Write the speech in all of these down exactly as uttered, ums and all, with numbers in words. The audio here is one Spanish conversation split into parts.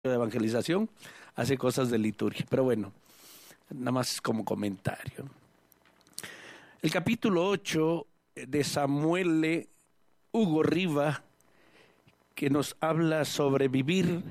de evangelización, hace cosas de liturgia, pero bueno, nada más como comentario. El capítulo ocho de Samuel Hugo Riva, que nos habla sobre vivir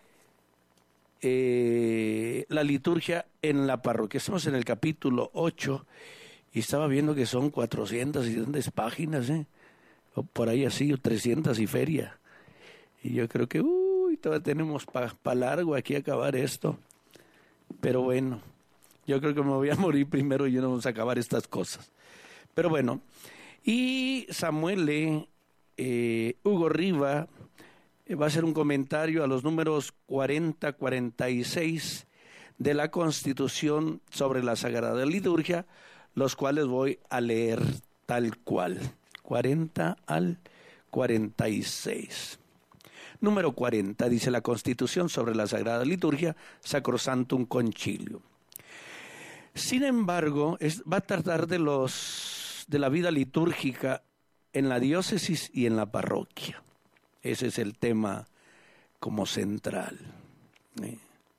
eh, la liturgia en la parroquia. Estamos en el capítulo ocho y estaba viendo que son cuatrocientas y tantas páginas, ¿eh? O por ahí así, trescientas y feria. Y yo creo que, uy, todavía tenemos para pa largo aquí acabar esto. Pero bueno, yo creo que me voy a morir primero y no vamos a acabar estas cosas. Pero bueno, y Samuel eh, Hugo Riva eh, va a hacer un comentario a los números cuarenta a cuarenta y seis de la Constitución sobre la Sagrada Liturgia, los cuales voy a leer tal cual. cuarenta al cuarenta y seis. Número cuarenta, dice la Constitución sobre la Sagrada Liturgia, Sacrosanctum Concilium. Sin embargo, es, va a tratar de, los, de la vida litúrgica en la diócesis y en la parroquia. Ese es el tema como central. ¿eh?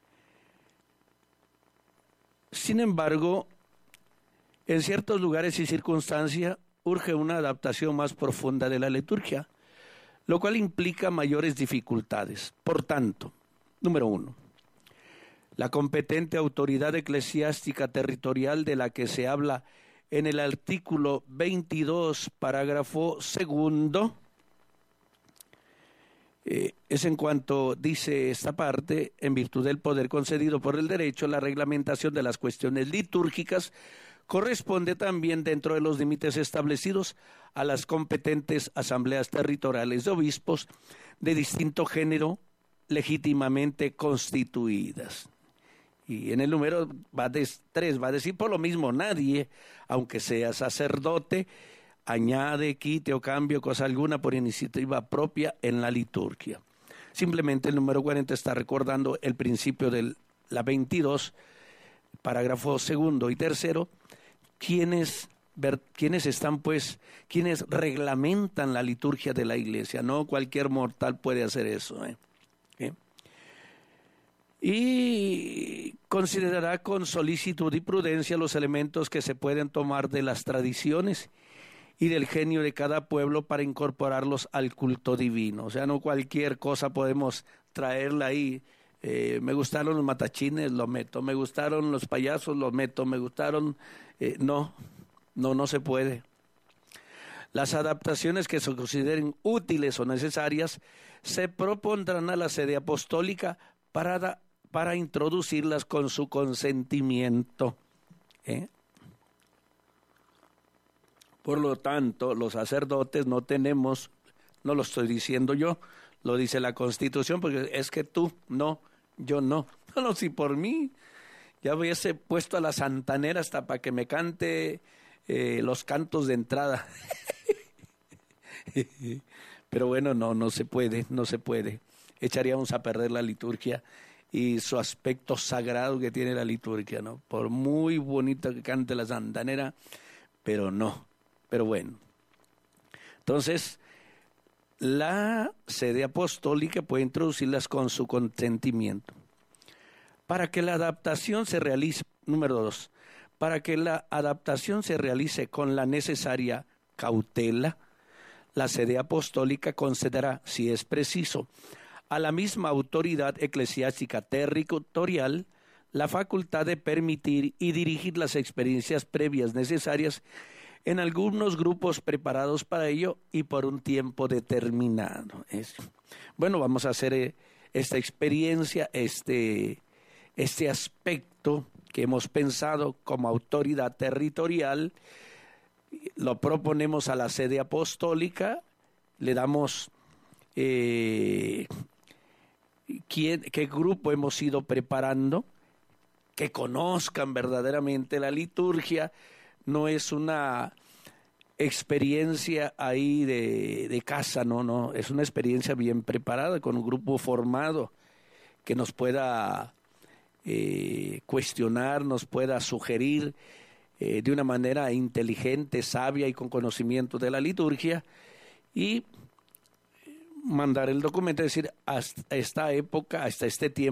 Sin embargo, en ciertos lugares y circunstancias urge una adaptación más profunda de la liturgia, lo cual implica mayores dificultades. Por tanto, número uno, la competente autoridad eclesiástica territorial de la que se habla en el artículo veintidós, parágrafo segundo, eh, es en cuanto dice esta parte, en virtud del poder concedido por el derecho, la reglamentación de las cuestiones litúrgicas corresponde también, dentro de los límites establecidos, a las competentes asambleas territoriales de obispos de distinto género legítimamente constituidas. Y en el número va de tres, va a decir por lo mismo, nadie, aunque sea sacerdote, añade, quite o cambie cosa alguna por iniciativa propia en la liturgia. Simplemente el número cuarenta está recordando el principio de la veintidós, parágrafo segundo y tercero, quienes, ver, quienes están pues, quienes reglamentan la liturgia de la iglesia, no cualquier mortal puede hacer eso. ¿eh? ¿Eh? Y considerará con solicitud y prudencia los elementos que se pueden tomar de las tradiciones y del genio de cada pueblo para incorporarlos al culto divino. O sea, no cualquier cosa podemos traerla ahí. Eh, me gustaron los matachines, lo meto. Me gustaron los payasos, los meto. Me gustaron... Eh, no, no, no se puede. Las adaptaciones que se consideren útiles o necesarias se propondrán a la sede apostólica para, para introducirlas con su consentimiento. ¿Eh? Por lo tanto, los sacerdotes no tenemos, no lo estoy diciendo yo, lo dice la Constitución, porque es que tú, no, yo no. No, no, si por mí ya hubiese puesto a la santanera hasta para que me cante eh, los cantos de entrada. Pero bueno, no, no se puede, no se puede. Echaríamos a perder la liturgia y su aspecto sagrado que tiene la liturgia, ¿no? Por muy bonita que cante la santanera, pero no. Pero bueno, entonces la sede apostólica puede introducirlas con su consentimiento. Para que la adaptación se realice, número dos, para que la adaptación se realice con la necesaria cautela, la sede apostólica concederá, si es preciso, a la misma autoridad eclesiástica territorial la facultad de permitir y dirigir las experiencias previas necesarias en algunos grupos preparados para ello y por un tiempo determinado. Es, bueno, vamos a hacer eh, esta experiencia, este, este aspecto que hemos pensado como autoridad territorial, lo proponemos a la sede apostólica, le damos eh, quién, qué grupo hemos ido preparando, que conozcan verdaderamente la liturgia. No es una experiencia ahí de, de casa, no, no, es una experiencia bien preparada, con un grupo formado que nos pueda eh, cuestionar, nos pueda sugerir eh, de una manera inteligente, sabia y con conocimiento de la liturgia, y mandar el documento, es decir, hasta esta época, hasta este tiempo,